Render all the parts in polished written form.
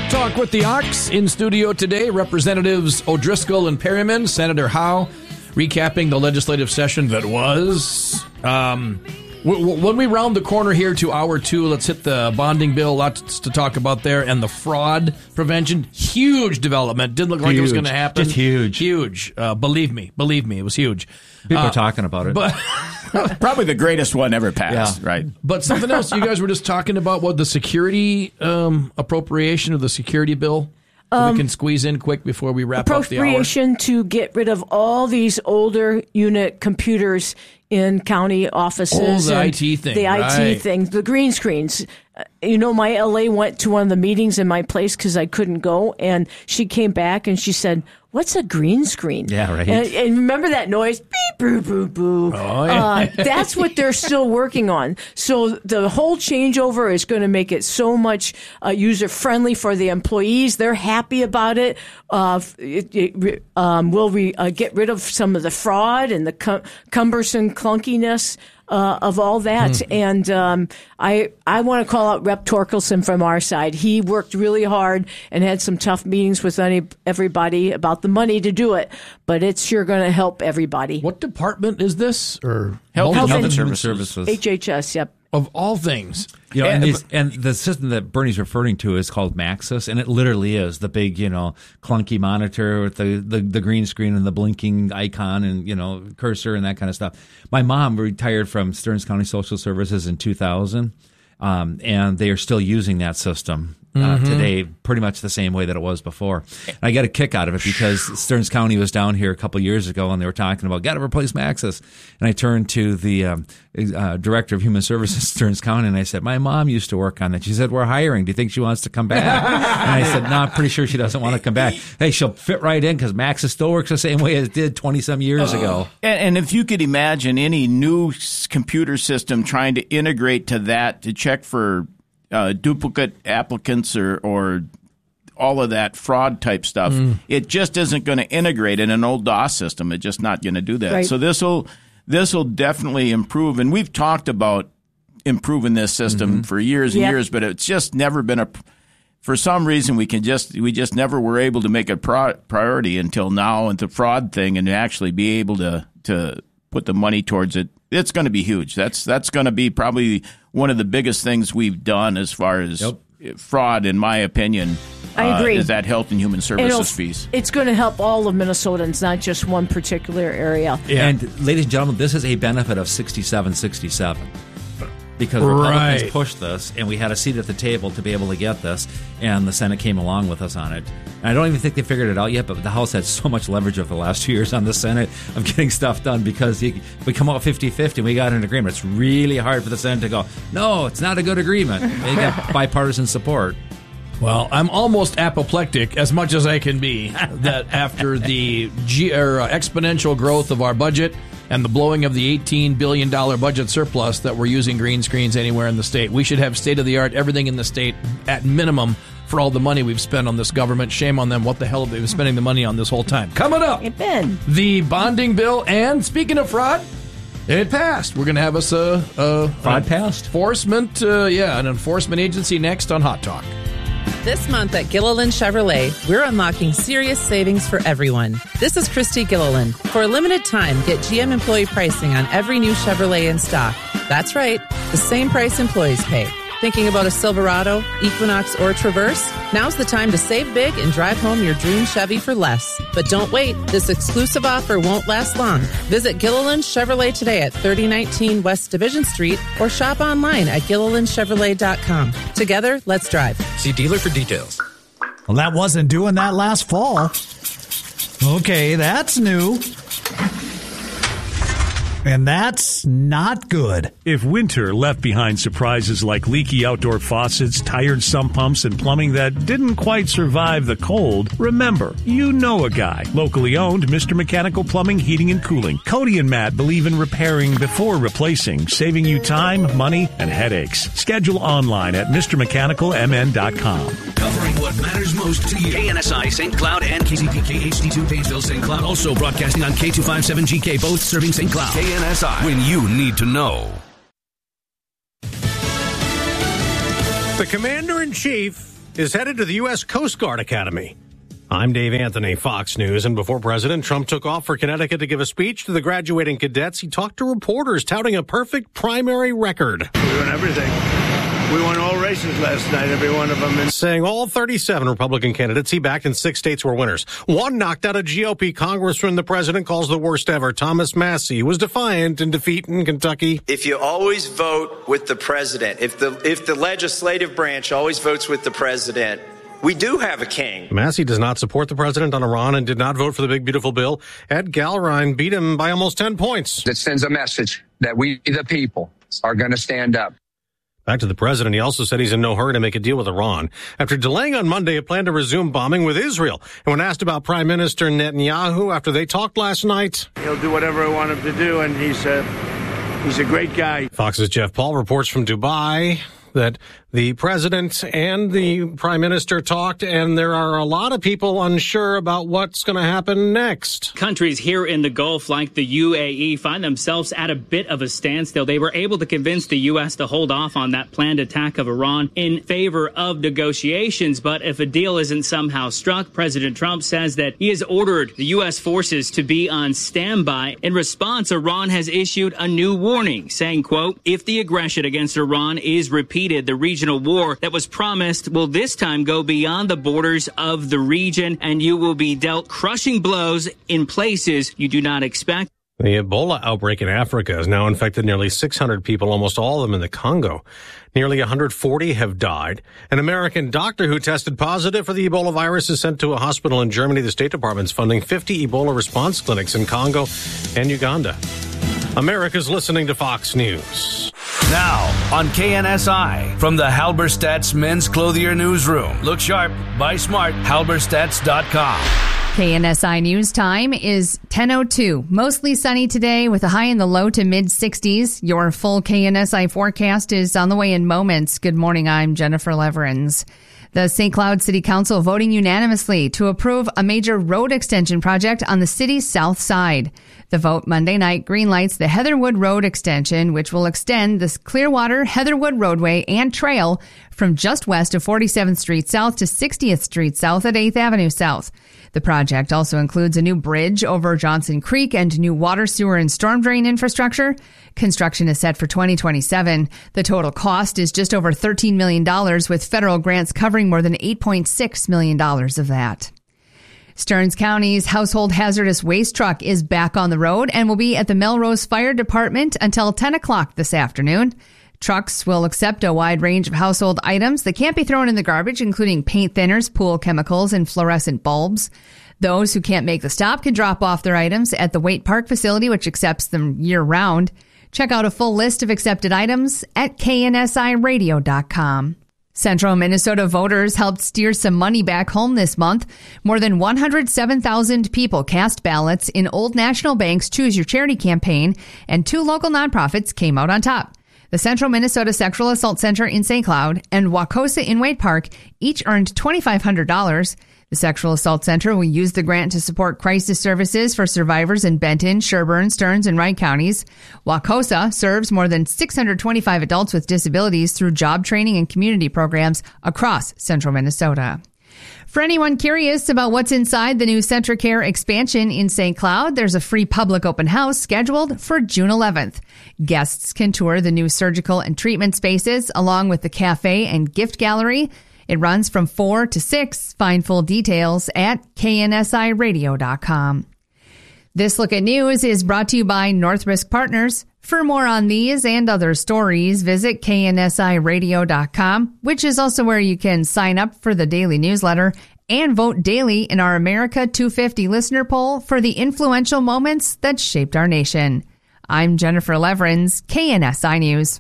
Hot Talk with the Ox in studio today. Representatives O'Driscoll and Perryman, Senator Howe, recapping the legislative session that was. When we round the corner here to hour two, let's hit the bonding bill. Lots to talk about there. And the fraud prevention. Huge development. Didn't look like it was going to happen. Just huge. Huge. Believe me, it was huge. People are talking about it. But probably the greatest one ever passed, right? But something else, you guys were just talking about, what, the security appropriation of the security bill? We can squeeze in quick before we wrap up the hour. Appropriation to get rid of all these older unit computers in county offices. The IT thing. The IT thing, the green screens. My LA went to one of the meetings in my place because I couldn't go, and she came back and she said, "What's a green screen?" Yeah, right. And remember that noise? Beep, boo, boo, boo. Oh, yeah. That's what they're still working on. So the whole changeover is going to make it so much user-friendly for the employees. They're happy about it. Will we get rid of some of the fraud and the cumbersome clunkiness of all that? And I want to call out Rep. Torkelson from our side. He worked really hard and had some tough meetings with everybody about the money to do it, but it's sure going to help everybody. What department is this? Or Health and Human Services. HHS, yep. Of all things. And the system that Bernie's referring to is called Maxis, and it literally is the big, clunky monitor with the green screen and the blinking icon and, cursor and that kind of stuff. My mom retired from Stearns County Social Services in 2000, and they are still using that system today, pretty much the same way that it was before. And I got a kick out of it because Stearns County was down here a couple years ago, and they were talking about, got to replace Maxis. And I turned to the director of Human Services at Stearns County, and I said, my mom used to work on that. She said, we're hiring. Do you think she wants to come back? And I said, no, I'm pretty sure she doesn't want to come back. Hey, she'll fit right in because Maxis still works the same way as it did 20-some years ago. And if you could imagine any new computer system trying to integrate to that to check for duplicate applicants or all of that fraud type stuff, it just isn't going to integrate in an old DOS system. It's just not going to do that. Right. So this will definitely improve. And we've talked about improving this system for years and years, but it's just never been for some reason we just never were able to make a priority until now, and the fraud thing, and actually be able to put the money towards it. It's going to be huge. That's going to be probably one of the biggest things we've done as far as fraud, in my opinion. I agree. Is that Health and Human Services piece. It's going to help all of Minnesotans, not just one particular area. Yeah. And ladies and gentlemen, this is a benefit of 67-67. Because Republicans pushed this, and we had a seat at the table to be able to get this, and the Senate came along with us on it. And I don't even think they figured it out yet, but the House had so much leverage over the last 2 years on the Senate of getting stuff done because we come out 50-50 and we got an agreement. It's really hard for the Senate to go, no, it's not a good agreement. They got bipartisan support. Well, I'm almost apoplectic, as much as I can be, that after the exponential growth of our budget and the blowing of the $18 billion budget surplus that we're using green screens anywhere in the state, we should have state-of-the-art everything in the state at minimum for all the money we've spent on this government. Shame on them. What the hell have they been spending the money on this whole time? Coming up, the bonding bill, and speaking of fraud, it passed. We're going to have us fraud passed? An enforcement agency next on Hot Talk. This month at Gilliland Chevrolet, we're unlocking serious savings for everyone. This is Christy Gilliland. For a limited time, get GM employee pricing on every new Chevrolet in stock. That's right, the same price employees pay. Thinking about a Silverado, Equinox, or Traverse? Now's the time to save big and drive home your dream Chevy for less. But don't wait. This exclusive offer won't last long. Visit Gilliland Chevrolet today at 3019 West Division Street or shop online at GillilandChevrolet.com. Together, let's drive. See dealer for details. Well, that wasn't doing that last fall. Okay, that's new. And that's not good. If winter left behind surprises like leaky outdoor faucets, tired sump pumps, and plumbing that didn't quite survive the cold, remember, you know a guy. Locally owned, Mr. Mechanical Plumbing, Heating, and Cooling. Cody and Matt believe in repairing before replacing, saving you time, money, and headaches. Schedule online at MrMechanicalMN.com. Covering what matters most to you. KNSI St. Cloud and KCPK HD2 Painesville St. Cloud. Also broadcasting on K257GK, both serving St. Cloud. KNSI, when you need to know. The Commander-in-Chief is headed to the U.S. Coast Guard Academy. I'm Dave Anthony, Fox News. And before President Trump took off for Connecticut to give a speech to the graduating cadets, he talked to reporters touting a perfect primary record. We won everything. We won all races last night, every one of them. Saying all 37 Republican candidates he backed in 6 states were winners. One knocked out a GOP congressman the president calls the worst ever. Thomas Massie was defiant in defeat in Kentucky. If you always vote with the president, if the legislative branch always votes with the president, we do have a king. Massie does not support the president on Iran and did not vote for the big, beautiful bill. Ed Gallerine beat him by almost 10 points. It sends a message that we, the people, are going to stand up. Back to the president, he also said he's in no hurry to make a deal with Iran after delaying on Monday a plan to resume bombing with Israel. And when asked about Prime Minister Netanyahu after they talked last night, he'll do whatever I want him to do, and he's a great guy. Fox's Jeff Paul reports from Dubai that the president and the prime minister talked, and there are a lot of people unsure about what's going to happen next. Countries here in the Gulf, like the UAE, find themselves at a bit of a standstill. They were able to convince the U.S. to hold off on that planned attack of Iran in favor of negotiations. But if a deal isn't somehow struck, President Trump says that he has ordered the U.S. forces to be on standby. In response, Iran has issued a new warning, saying, quote, if the aggression against Iran is repeated, the regional war that was promised will this time go beyond the borders of the region, and you will be dealt crushing blows in places you do not expect. The Ebola outbreak in Africa has now infected nearly 600 people, almost all of them in the Congo. Nearly 140 have died. An American doctor who tested positive for the Ebola virus is sent to a hospital in Germany. The State Department's funding 50 Ebola response clinics in Congo and Uganda. America's listening to Fox News. Now on KNSI from the Halberstadt's Men's Clothier Newsroom. Look sharp, buy smart, halberstadts.com. KNSI News Time is 10:02. Mostly sunny today with a high in the low to mid 60s. Your full KNSI forecast is on the way in moments. Good morning. I'm Jennifer Leverins. The St. Cloud City Council voting unanimously to approve a major road extension project on the city's south side. The vote Monday night greenlights the Heatherwood Road extension, which will extend the Clearwater Heatherwood roadway and trail from just west of 47th Street South to 60th Street South at 8th Avenue South. The project also includes a new bridge over Johnson Creek and new water, sewer, and storm drain infrastructure. Construction is set for 2027. The total cost is just over $13 million, with federal grants covering more than $8.6 million of that. Stearns County's household hazardous waste truck is back on the road and will be at the Melrose Fire Department until 10 o'clock this afternoon. Trucks will accept a wide range of household items that can't be thrown in the garbage, including paint thinners, pool chemicals, and fluorescent bulbs. Those who can't make the stop can drop off their items at the Waite Park facility, which accepts them year-round. Check out a full list of accepted items at KNSIRadio.com. Central Minnesota voters helped steer some money back home this month. More than 107,000 people cast ballots in Old National Bank's Choose Your Charity campaign, and 2 local nonprofits came out on top. The Central Minnesota Sexual Assault Center in St. Cloud and Wacosa in Waite Park each earned $2,500. The Sexual Assault Center will use the grant to support crisis services for survivors in Benton, Sherburne, Stearns, and Wright counties. Wacosa serves more than 625 adults with disabilities through job training and community programs across central Minnesota. For anyone curious about what's inside the new CentraCare expansion in St. Cloud, there's a free public open house scheduled for June 11th. Guests can tour the new surgical and treatment spaces along with the cafe and gift gallery. It runs from 4 to 6. Find full details at KNSIRadio.com. This Look at News is brought to you by North Risk Partners. For more on these and other stories, visit KNSIRadio.com, which is also where you can sign up for the daily newsletter and vote daily in our America 250 listener poll for the influential moments that shaped our nation. I'm Jennifer Leverins, KNSI News.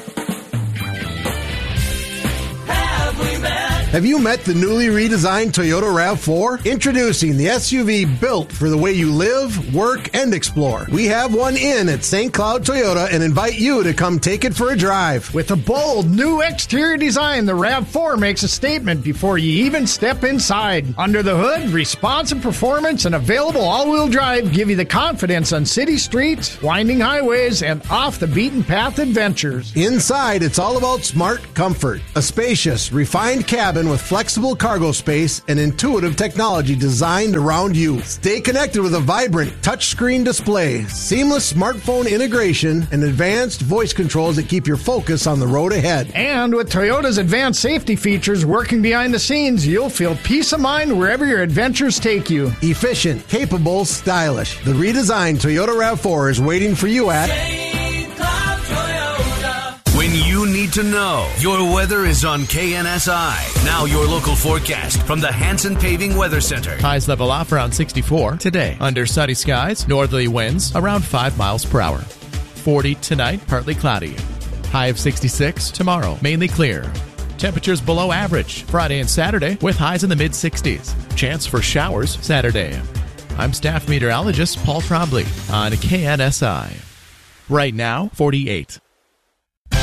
Have you met the newly redesigned Toyota RAV4? Introducing the SUV built for the way you live, work, and explore. We have one in at St. Cloud Toyota and invite you to come take it for a drive. With a bold new exterior design, the RAV4 makes a statement before you even step inside. Under the hood, responsive performance and available all-wheel drive give you the confidence on city streets, winding highways, and off-the-beaten-path adventures. Inside, it's all about smart comfort. A spacious, refined cabin cabin with flexible cargo space and intuitive technology designed around you. Stay connected with a vibrant touchscreen display, seamless smartphone integration, and advanced voice controls that keep your focus on the road ahead. And with Toyota's advanced safety features working behind the scenes, you'll feel peace of mind wherever your adventures take you. Efficient, capable, stylish. The redesigned Toyota RAV4 is waiting for you at When you need to know, your weather is on KNSI. Now your local forecast from the Hanson Paving Weather Center. Highs level off around 64 today. Under sunny skies, northerly winds around 5 miles per hour. 40 tonight, partly cloudy. High of 66 tomorrow, mainly clear. Temperatures below average Friday and Saturday with highs in the mid-60s. Chance for showers Saturday. I'm staff meteorologist Paul Trombley on KNSI. Right now, 48.